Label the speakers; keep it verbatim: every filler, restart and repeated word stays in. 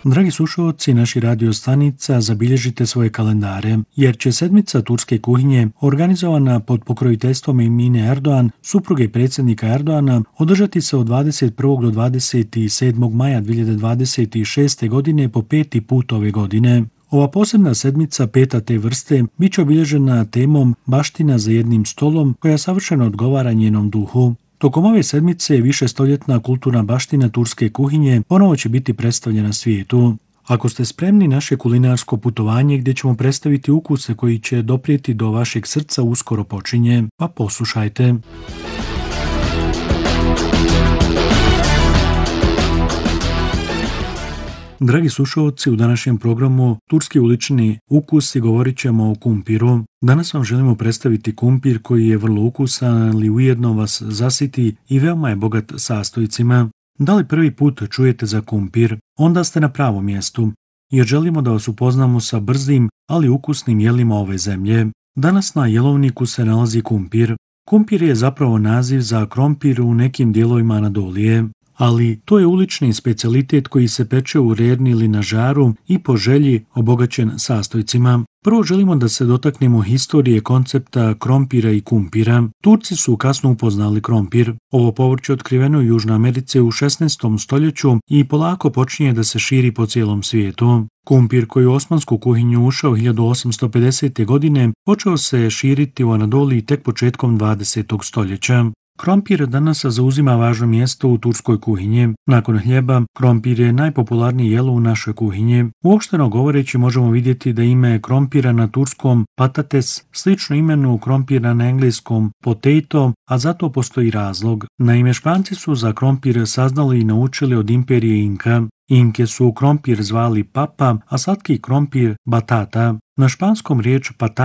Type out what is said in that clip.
Speaker 1: Dragi slušalci, naši radio stanica, zabilježite svoje kalendare, jer će sedmica turske kuhinje, organizovana pod pokroviteljstvom Emine Erdogan, supruge predsjednika Erdoana, održati se od dvadeset prvog do dvadeset sedmog maja dvije hiljade dvadeset šeste. godine po peti put ove godine. Ova posebna sedmica, peta te vrste, bit će obilježena temom Baština za jednim stolom, koja savršeno odgovara njenom duhu. Tokom ove sedmice višestoljetna kulturna baština turske kuhinje ponovo će biti predstavljena svijetu. Ako ste spremni, naše kulinarsko putovanje gdje ćemo predstaviti ukuse koji će doprijeti do vašeg srca uskoro počinje, pa poslušajte. Dragi slušalci, u današnjem programu Turski ulični ukusi govorit ćemo o kumpiru. Danas vam želimo predstaviti kumpir koji je vrlo ukusan, ali ujedno vas zasiti i veoma je bogat sastojcima. Da li prvi put čujete za kumpir? Onda ste na pravom mjestu, jer želimo da vas upoznamo sa brzim, ali ukusnim jelima ove zemlje. Danas na jelovniku se nalazi kumpir. Kumpir je zapravo naziv za krompir u nekim dijelovima Anadolije. Ali to je ulični specijalitet koji se peče u rerni ili na žaru i po želji obogaćen sastojcima. Prvo želimo da se dotaknemo historije koncepta krompira i kumpira. Turci su kasno upoznali krompir. Ovo povrće otkriveno u Južnoj Americi u šesnaestom stoljeću i polako počinje da se širi po cijelom svijetu. Kumpir koji u osmansku kuhinju ušao hiljadu osamsto pedesete. godine počeo se širiti u Anadoliji tek početkom dvadesetog stoljeća. Krompir danas zauzima važno mjesto u turskoj kuhinji. Nakon hljeba, krompir je najpopularnije jelo u našoj kuhinji. Uopšteno govoreći možemo vidjeti da ime krompira na turskom patates slično imenu krompira na engleskom potato, a zato postoji razlog. Naime, Španci su za krompir saznali i naučili od imperije Inka. Inke su krompir zvali papa, a slatki krompir batata. Na španskom riječ patata